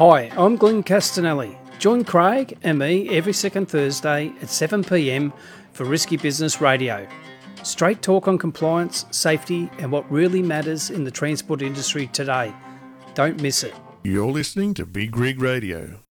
Hi, I'm Glenn Castanelli. Join Craig and me every second Thursday at 7 p.m. for Risky Business Radio. Straight talk on compliance, safety, and what really matters in the transport industry today. Don't miss it. You're listening to Big Rig Radio.